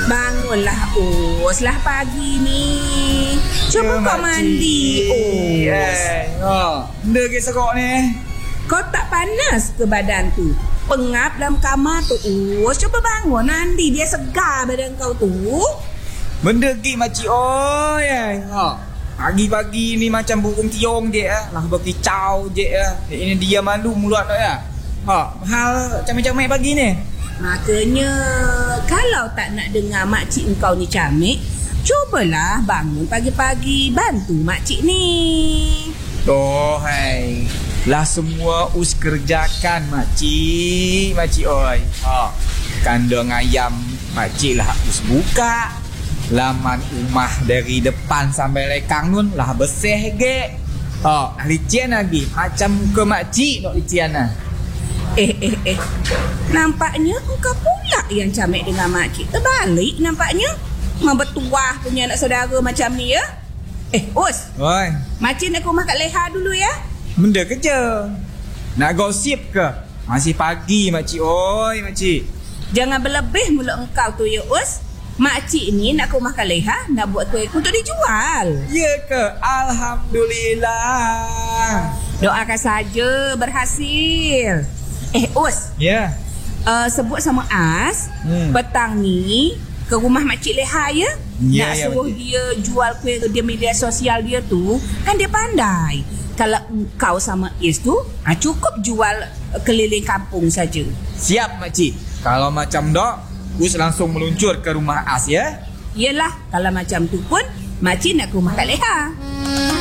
Bangunlah Us lah pagi ni. Cuba kau mandi Us. Benda ke serok ni? Kau tak panas ke badan tu? Pengap dalam kamar tu Us. Cuba bangun mandi biar segar badan kau tu. Benda ke makcik oi. Pagi-pagi ni macam burung tiung je lah berkicau je Ini dia malu mulut tu ya. Hal camik-camik pagi ni. Makanya kalau tak nak dengar makcik engkau ni camik, cubalah bangun pagi-pagi bantu makcik ni. Toh hai. Lah semua us kerjakan makcik oi. Kandang ayam makcik lah us buka. Laman rumah dari depan sampai lekang nun lah bersih ge. Licin lagi macam muka makcik nak licin lah. Nampaknya engkau pula yang camik dengan makcik. Terbalik nampaknya. Membetuah punya anak saudara macam ni ya. Us. Oi. Makcik nak ke rumah Kak Leha dulu ya. Benda kerja. Nak gosip ke? Masih pagi makcik oi makcik. Jangan berlebih mulut engkau tu ya Us. Makcik ni nak ke rumah Kak Leha nak buat kuih untuk dijual. Ya ke? Alhamdulillah. Doakan saja berhasil. Us. Ya. Sebut sama As, petang ni ke rumah Makcik Leha ya. Nak suruh dia jual kuih di media sosial dia tu, kan dia pandai. Kalau engkau sama Is tu, cukup jual keliling kampung saja. Siap makcik. Kalau macam dok, Us langsung meluncur ke rumah As ya. Yelah, kalau macam tu pun makcik nak ke rumah Kak Leha.